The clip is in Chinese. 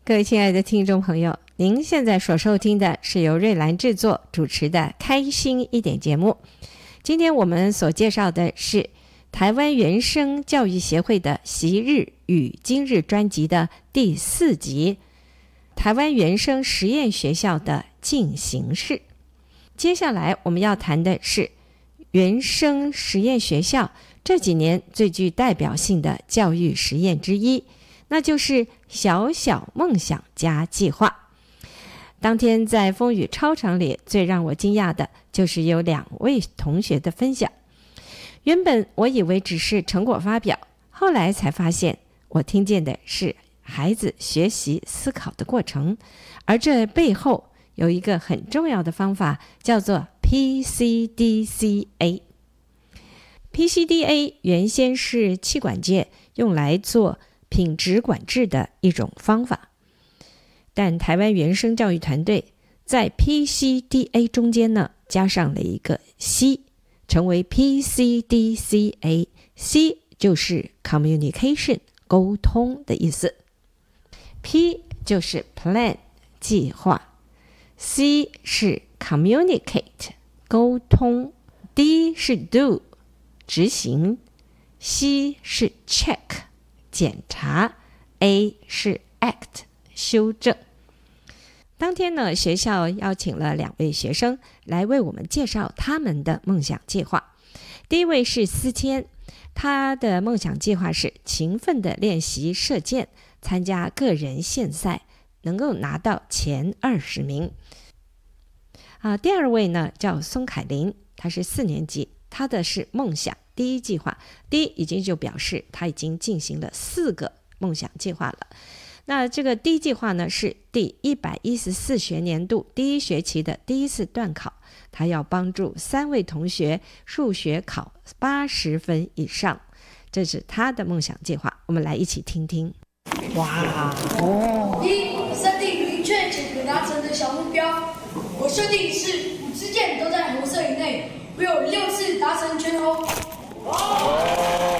各位亲爱的听众朋友，您现在所收听的是由瑞兰制作主持的开心一点节目。今天我们所介绍的是台湾原声教育协会的昔日与今日专辑的第4集，台湾原声实验学校的进行式。接下来我们要谈的是原声实验学校这几年最具代表性的教育实验之一，那就是小小梦想家计划。当天在风雨操场里，最让我惊讶的就是有2位同学的分享。原本我以为只是成果发表，后来才发现我听见的是孩子学习思考的过程，而这背后有一个很重要的方法，叫做 PCDCA。PCDA 原先是企管界用来做品质管制的一种方法，但台湾原声教育团队在 PCDA 中间呢加上了一个 C， 成为 PCDCA。C 就是 communication 沟通的意思， P 就是 plan 计划， C 是 communicate 沟通， D 是 do 执行， C 是 check 检查， A 是 act 修正。当天呢，学校邀请了2位学生来为我们介绍他们的梦想计划。第一位是思谦，他的梦想计划是勤奋的练习射箭，参加个人县赛，能够拿到前20名。第二位呢叫宋凯琳，他是4年级，他的是梦想第一计划。第一已经就表示他已经进行了4个梦想计划了。那这个第一计划呢是第114学年度第1学期的第1次段考，他要帮助3位同学数学考80分以上，这是他的梦想计划。我们来一起听听。 哇 1. 设定明确且可达成的小目标，我设定是5支箭都在红色以内，我有6次达成全红。